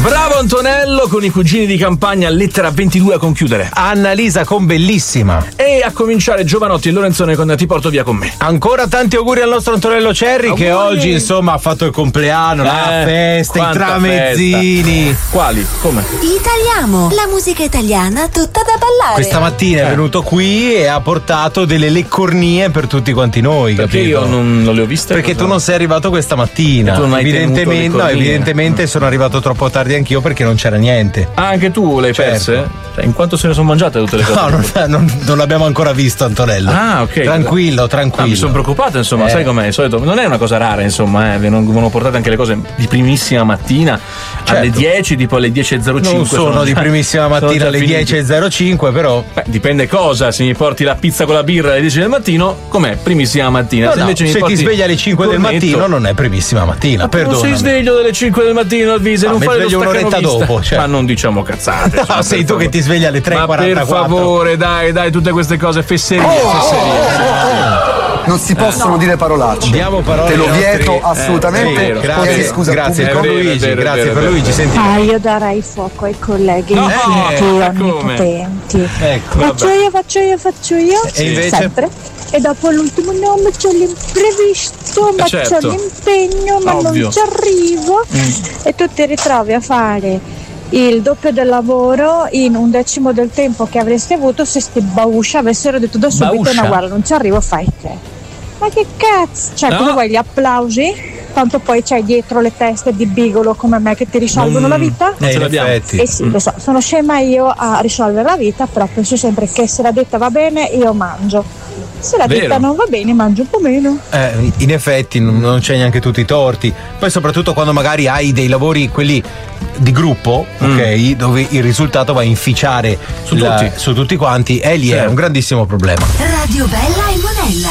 Bravo Antonello con i cugini di campagna, lettera 22 a conchiudere. Annalisa con bellissima. E a cominciare Giovanotti e Lorenzone con Ti porto via con me. Ancora tanti auguri al nostro Antonello Cerri, che oggi insomma ha fatto il compleanno, la festa, i tramezzini. Festa. Quali? Come? Italiamo, la musica italiana tutta da ballare. Questa mattina è venuto qui e ha portato delle leccornie per tutti quanti noi. Perché capito? io non le ho viste? Perché tu non sei arrivato questa mattina. E tu non hai evidentemente sono arrivato troppo tardi anch'io perché non c'era niente. Ah, anche tu le hai perse? Cioè, in quanto se ne sono mangiate tutte le cose? No, non l'abbiamo ancora visto, Antonello. Ah, ok. Tranquillo. Mi sono preoccupato, insomma, sai com'è? Di solito non è una cosa rara, insomma, vengono portate anche le cose di primissima mattina alle 10, tipo alle 10.05. Non sono di primissima mattina alle 10.05, però. Dipende cosa, se mi porti la pizza con la birra alle 10 del mattino, com'è? Primissima mattina. No, se ti svegli alle 5 del mattino non è primissima mattina, perdona. Non sei sveglio delle 5 del mattino, Alvise, non fai lo un'oretta dopo, Ma non diciamo cazzate. No, sei tu che ti svegli alle 3.44. Ma per favore, dai, tutte queste cose, fesserie. Non si possono dire parolacce. Diamo parole. Te lo vieto assolutamente. Grazie, grazie per Luigi. Grazie per Luigi. Senti. Io darei fuoco ai colleghi onnipotenti. Ecco, Faccio io. E invece? Sempre. E dopo l'ultimo nome c'è l'imprevisto, ma c'è l'impegno, ma non ci arrivo. E tu ti ritrovi a fare il doppio del lavoro in 1/10 del tempo che avresti avuto se sti bauscia avessero detto da subito no, guarda, non ci arrivo, fai te. Ma che cazzo? Cioè, come vuoi gli applausi? Tanto poi c'hai dietro le teste di bigolo come me che ti risolvono la vita? Non ce l'abbiamo. Sì, lo so, sono scema io a risolvere la vita, però penso sempre che se la detta va bene io mangio. Se la detta non va bene mangio un po' meno. In effetti non c'è neanche tutti i torti. Poi soprattutto quando magari hai dei lavori, quelli di gruppo, ok, dove il risultato va a inficiare su tutti quanti, e lì è un grandissimo problema. Radio Bella e Monella.